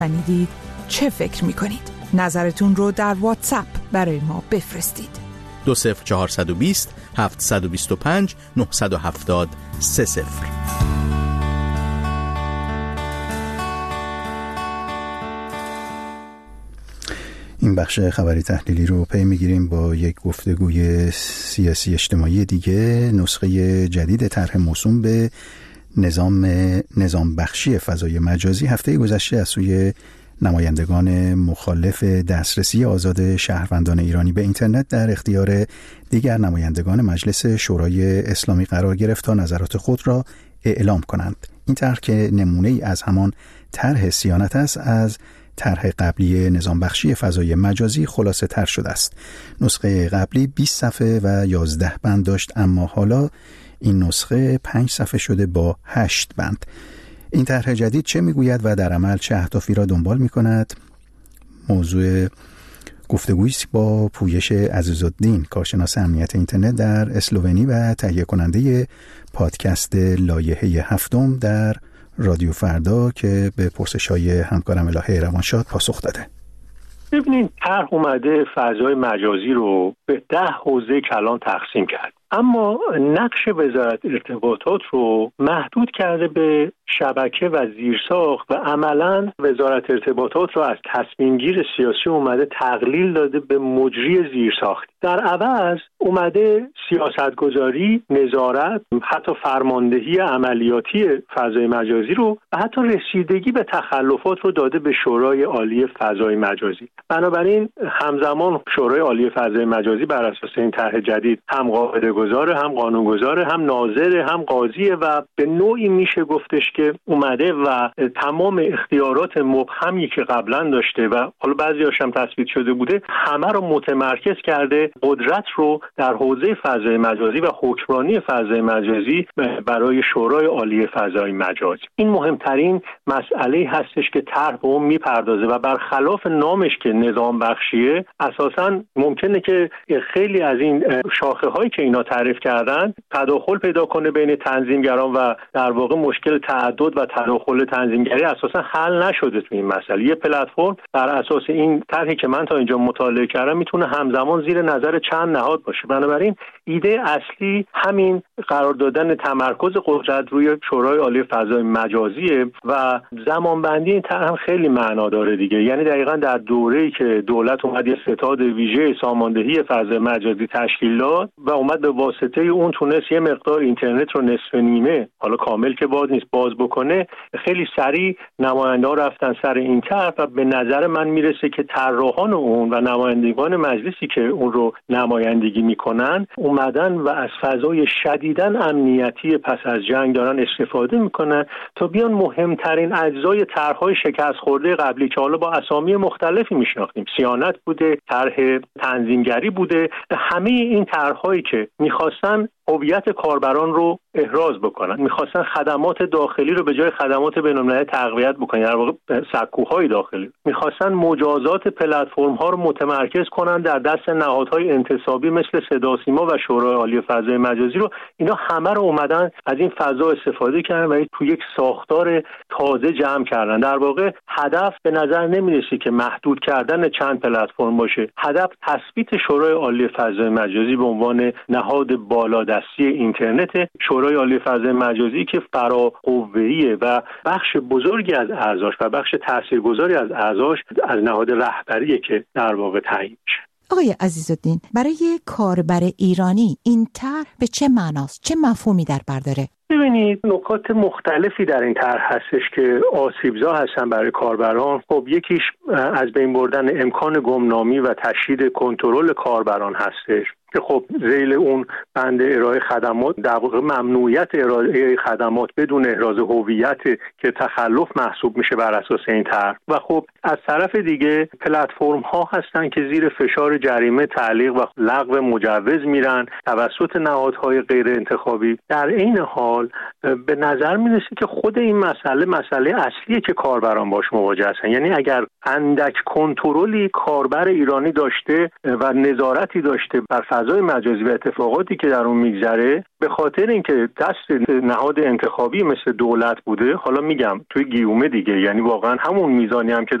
شنیدید چه فکر می‌کنید؟ نظرتون رو در واتساپ برای ما بفرستید. 20420 725 970 30. این بخش خبری تحلیلی رو پی میگیریم با یک گفتگوی سیاسی اجتماعی دیگه. نسخه جدید طرح موسوم به نظام بخشی فضای مجازی هفته گذشته از سوی نمایندگان مخالف دسترسی آزاد شهروندان ایرانی به اینترنت در اختیار دیگر نمایندگان مجلس شورای اسلامی قرار گرفت تا نظرات خود را اعلام کنند. این طرح که نمونه ای از همان طرح صیانت است، از طرح قبلی نظام بخشی فضای مجازی خلاصه تر شده است. نسخه قبلی 20 صفحه و 11 بند داشت، اما حالا این نسخه 5 صفحه شده با 8 بند. این طرح جدید چه میگوید و در عمل چه اهدافی را دنبال میکند؟ موضوع گفتگویی با پویش عزیزالدین، کارشناس امنیت اینترنت در اسلوونی و تهیه کننده پادکست لایحه هفتم در رادیو فردا، که به پرسش‌های همکارم الهه روانشاد پاسخ داده. ببینید، طرح اومده فضای مجازی رو به 10 حوزه کلان تقسیم کرد، اما نقش وزارت ارتباطات رو محدود کرده به شبکه و زیرساخت و عملاً وزارت ارتباطات رو از تصمیمگیر سیاسی اومده تقلیل داده به مجری زیرساخت. در عوض اومده سیاستگذاری، نظارت، حتی فرماندهی عملیاتی فضای مجازی رو و حتی رسیدگی به تخلفات رو داده به شورای عالی فضای مجازی. بنابراین همزمان شورای عالی فضای مجازی بر اساس این طرح جدید هم قاعده گذاره، هم قانون گذاره، هم ناظره، هم قاضیه و به نوعی میشه گفتش که اومده و تمام اختیارات مبهمی که قبلا داشته و حالا بعضی‌هاش هم تثبیت شده بوده همه رو متمرکز کرده، قدرت رو در حوزه فضای مجازی و حکمرانی فضای مجازی برای شورای عالی فضای مجازی. این مهمترین مسئله هستش که طرح به اون میپردازه و برخلاف نامش که نظام بخشیه، اساساً ممکنه که خیلی از این شاخه‌هایی که اینا تعریف کردن تداخل پیدا کنه بین تنظیمگران و در واقع مشکل تعدد و تداخل تنظیمگری اساسا حل نشده تو این مسئله. یه پلتفرم بر اساس این طرحی که من تا اینجا مطالعه کردم میتونه همزمان زیر نظر چند نهاد باشه. بنابراین ایده اصلی همین قرار دادن تمرکز قدرت روی شورای عالی فضای مجازیه و زمانبندی این طرح هم خیلی معنا داره دیگه. یعنی دقیقاً در دوره‌ای که دولت اومد یه ستاد ویژه ساماندهی فضای مجازی تشکیل داد و اومد به واسطه اون تونست یه مقدار اینترنت رو نصف نیمه، حالا کامل که باز نیست، باز بکنه، خیلی سریع نماینده‌ها رفتن سر این طرح و به نظر من میرسه که طراحان اون و نمایندگان مجلسی که اون رو نمایندگی میکنن اومدن و از فضای شدیداً امنیتی پس از جنگ دارن استفاده میکنن تا بیان مهمترین اجزای طرح‌های شکست خورده قبلی که حالا با اسامی مختلفی میشناختیم، صیانت بوده، طرح تنظیمگری بوده، همه این طرح‌هایی که میخواستن هویت کاربران رو احراز بکنن، میخواستن خدمات داخلی رو به جای خدمات بین‌المللی تقویت بکنن، در واقع سکوهای داخلی، میخواستن مجازات پلتفرم ها رو متمرکز کنن در دست نهادهای انتصابی مثل صدا و سیما و شورای عالی فضای مجازی رو. اینا همه رو اومدن از این فضا استفاده کردن و تو یک ساختار تازه جمع کردن. در واقع هدف به نظر نمیرسه که محدود کردن چند پلتفرم باشه، هدف تثبیت شورای عالی فضای مجازی به عنوان نهاد بالادستی اینترنت، شورای عالی فضای مجازی که فراقوه‌ایه و بخش بزرگی از اعضاش و بخش تاثیرگذاری از اعضاش از نهاد رهبریه که در واقع تعیین میشه. آقای عزیزالدین، برای کاربر ایرانی این طرح به چه معناست؟ چه مفهومی در بر داره؟ ببینید، نکات مختلفی در این طرح هستش که آسیبزا هستن برای کاربران. خب یکیش از بین بردن امکان گمنامی و تشدید کنترل کاربران هستش که خب ذیل اون بند ارائه خدمات در واقع ممنوعیت ارائه خدمات بدون احراز هویت که تخلف محسوب میشه بر اساس این طرح. و خب از طرف دیگه پلتفرم ها هستن که زیر فشار جریمه، تعلیق و لغو مجوز میرن توسط نهادهای غیر انتخابی. در این حال به نظر میرسه که خود این مسئله اصلیه که کاربران باش مواجه هستن. یعنی اگر اندک کنترلی کاربر ایرانی داشته و نظارتی داشته بر فضای مجازی و اتفاقاتی که در اون میگذره به خاطر اینکه دست نهاد انتخابی مثل دولت بوده، حالا میگم توی گیومه دیگه، یعنی واقعا همون میزانی هم که